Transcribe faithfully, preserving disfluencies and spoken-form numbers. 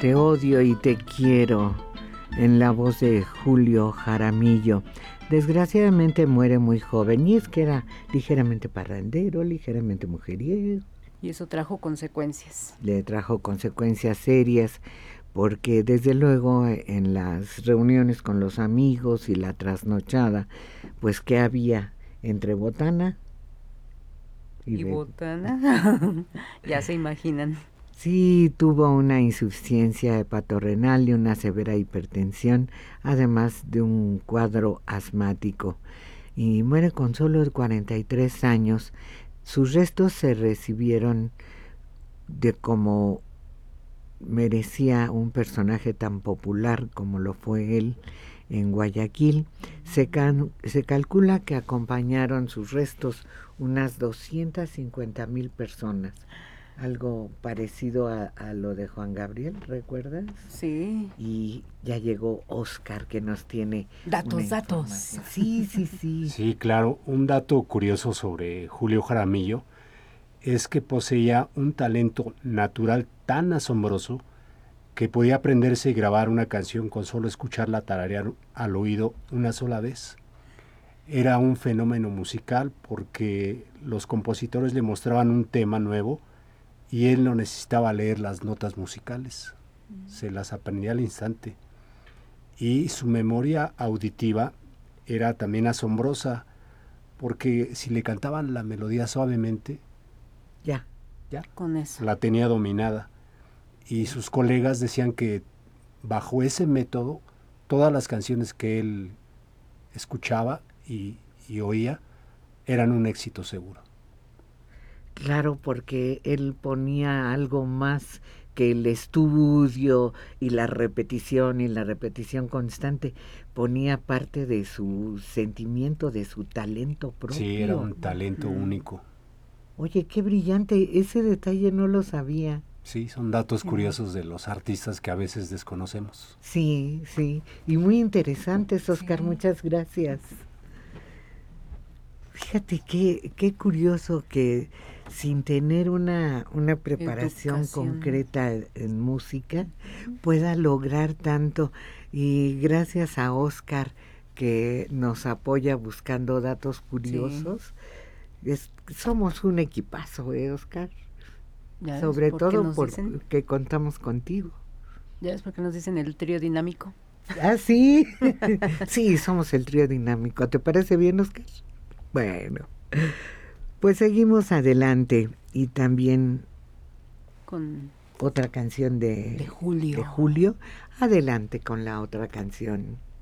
Te odio y te quiero, en la voz de Julio Jaramillo. Desgraciadamente muere muy joven, y es que era ligeramente parrandero, ligeramente mujeriego. Y eso trajo consecuencias. Le trajo consecuencias serias, porque desde luego en las reuniones con los amigos y la trasnochada, pues ¿qué había entre botana y, y botana? Ya se imaginan. Sí, tuvo una insuficiencia hepatorrenal y una severa hipertensión, además de un cuadro asmático, y muere con solo cuarenta y tres años. Sus restos se recibieron de como merecía un personaje tan popular como lo fue él en Guayaquil. Se, can, se calcula que acompañaron sus restos unas doscientas cincuenta mil personas. Algo parecido a, a lo de Juan Gabriel, ¿recuerdas? Sí. Y ya llegó Oscar, que nos tiene datos, datos. Sí, sí, sí. Sí, claro. Un dato curioso sobre Julio Jaramillo es que poseía un talento natural tan asombroso que podía aprenderse y grabar una canción con solo escucharla tararear al oído una sola vez. Era un fenómeno musical porque los compositores le mostraban un tema nuevo y él no necesitaba leer las notas musicales, mm. se las aprendía al instante. Y su memoria auditiva era también asombrosa, porque si le cantaban la melodía suavemente, ya, ya con eso la tenía dominada. Y sus colegas decían que bajo ese método, todas las canciones que él escuchaba y, y oía eran un éxito seguro. Claro, porque él ponía algo más que el estudio y la repetición y la repetición constante, ponía parte de su sentimiento, de su talento propio. Sí, era un talento mm. único. Oye, qué brillante, ese detalle no lo sabía. Sí, son datos sí. curiosos de los artistas que a veces desconocemos. Sí, sí, y muy interesantes, Oscar, sí. muchas gracias. Fíjate qué, qué curioso que sin tener una, una preparación Educación. concreta en música pueda lograr tanto, y gracias a Oscar que nos apoya buscando datos curiosos, sí. es, somos un equipazo, ¿eh, Oscar? Ya Sobre ¿por todo porque contamos contigo. Ya es porque nos dicen el trío dinámico. Ah, sí, sí, somos el trío dinámico. ¿Te parece bien, Oscar? Bueno, pues seguimos adelante, y también con otra canción de, de Julio. de Julio. Adelante con la otra canción.